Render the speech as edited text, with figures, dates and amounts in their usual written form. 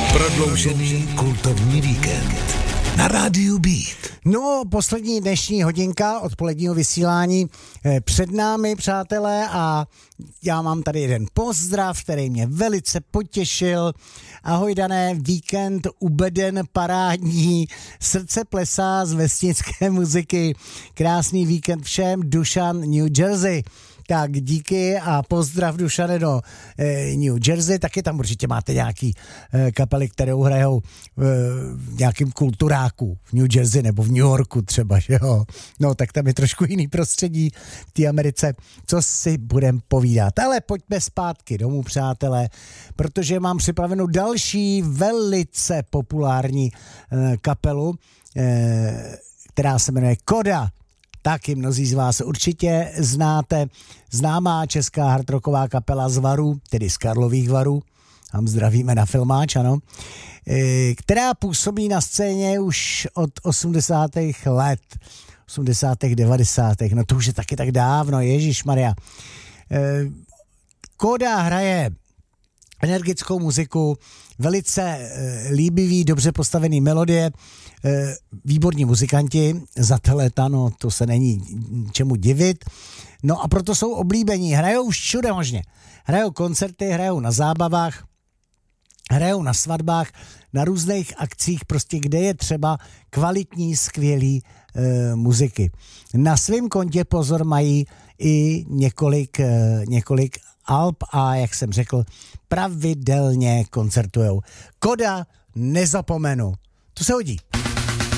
Prodloužený kultovní víkend na rádiu Beat. No, poslední dnešní hodinka odpoledního vysílání před námi, přátelé, a já mám tady jeden pozdrav, který mě velice potěšil. Ahoj, Dané, víkend ubeden parádní, srdce plesá z vesnické muziky. Krásný víkend všem, Dušan, New Jersey. Tak díky a pozdrav, Dušane, do New Jersey. Taky tam určitě máte nějaký kapely, které hrajou v nějakým kulturáku v New Jersey nebo v New Yorku třeba, že jo. No tak tam je trošku jiný prostředí v té Americe. Co si budem povídat. Ale pojďme zpátky domů, přátelé, protože mám připravenou další velice populární kapelu, která se jmenuje Koda. Taky mnozí z vás určitě znáte. Známá česká hardrocková kapela z Varů, tedy z Karlových Varů, tam zdravíme na filmáč, ano, která působí na scéně už od 80. let, 80. 90. No to už je taky tak dávno, ježišmarja. Koda hraje energickou muziku, velice líbivý, dobře postavený melodie, výborní muzikanti, za teleta, no to se není čemu divit, no a proto jsou oblíbení, hrajou všude možně, hrajou koncerty, hrajou na zábavách, hrajou na svatbách, na různých akcích, prostě kde je třeba kvalitní, skvělý muziky. Na svém kontě, pozor, mají i několik alb a, jak jsem řekl, pravidelně koncertujou. Koda nezapomenu. To se hodí.